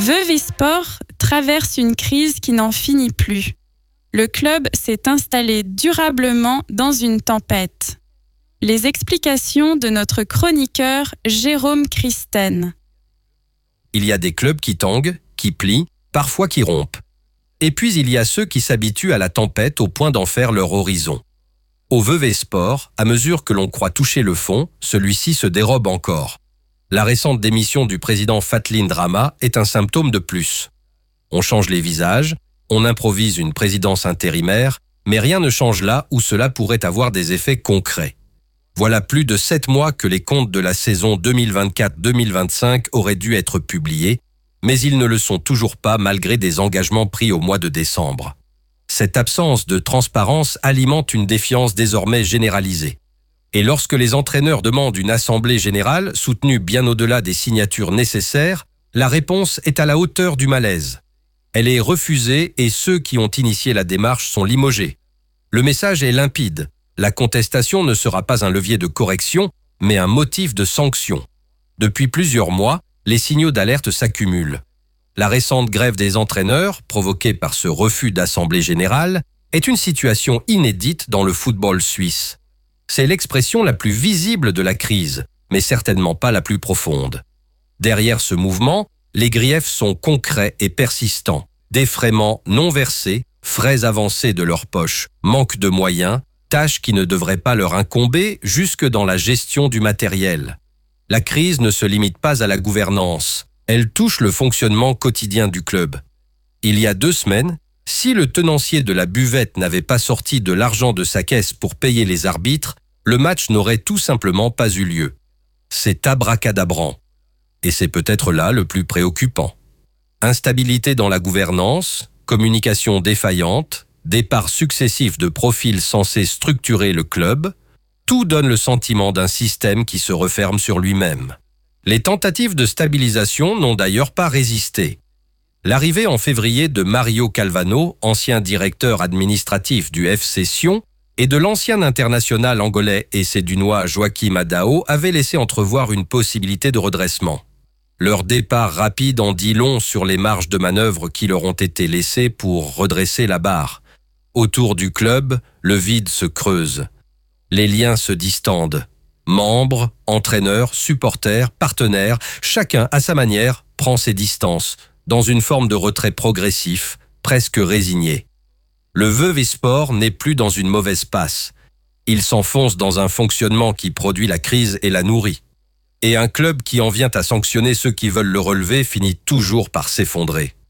Vevey-Sport traverse une crise qui n'en finit plus. Le club s'est installé durablement dans une tempête. Les explications de notre chroniqueur Jérôme Christen. Il y a des clubs qui tanguent, qui plient, parfois qui rompent. Et puis il y a ceux qui s'habituent à la tempête au point d'en faire leur horizon. Au Vevey-Sport, à mesure que l'on croit toucher le fond, celui-ci se dérobe encore. La récente démission du président Fatlin Drama est un symptôme de plus. On change les visages, on improvise une présidence intérimaire, mais rien ne change là où cela pourrait avoir des effets concrets. Voilà plus de 7 mois que les comptes de la saison 2024-2025 auraient dû être publiés, mais ils ne le sont toujours pas malgré des engagements pris au mois de décembre. Cette absence de transparence alimente une défiance désormais généralisée. Et lorsque les entraîneurs demandent une assemblée générale, soutenue bien au-delà des signatures nécessaires, la réponse est à la hauteur du malaise. Elle est refusée et ceux qui ont initié la démarche sont limogés. Le message est limpide. La contestation ne sera pas un levier de correction, mais un motif de sanction. Depuis plusieurs mois, les signaux d'alerte s'accumulent. La récente grève des entraîneurs, provoquée par ce refus d'assemblée générale, est une situation inédite dans le football suisse. C'est l'expression la plus visible de la crise, mais certainement pas la plus profonde. Derrière ce mouvement, les griefs sont concrets et persistants. Défraiements non versés, frais avancés de leur poche, manque de moyens, tâches qui ne devraient pas leur incomber jusque dans la gestion du matériel. La crise ne se limite pas à la gouvernance, elle touche le fonctionnement quotidien du club. Il y a 2 semaines, si le tenancier de la buvette n'avait pas sorti de l'argent de sa caisse pour payer les arbitres, le match n'aurait tout simplement pas eu lieu. C'est abracadabrant. Et c'est peut-être là le plus préoccupant. Instabilité dans la gouvernance, communication défaillante, départ successifs de profils censés structurer le club, tout donne le sentiment d'un système qui se referme sur lui-même. Les tentatives de stabilisation n'ont d'ailleurs pas résisté. L'arrivée en février de Mario Calvano, ancien directeur administratif du FC Sion, et de l'ancien international angolais et sédunois Joachim Adao avait laissé entrevoir une possibilité de redressement. Leur départ rapide en dit long sur les marges de manœuvre qui leur ont été laissées pour redresser la barre. Autour du club, le vide se creuse. Les liens se distendent. Membres, entraîneurs, supporters, partenaires, chacun à sa manière prend ses distances, dans une forme de retrait progressif, presque résigné. Le Vevey-Sport n'est plus dans une mauvaise passe. Il s'enfonce dans un fonctionnement qui produit la crise et la nourrit. Et un club qui en vient à sanctionner ceux qui veulent le relever finit toujours par s'effondrer.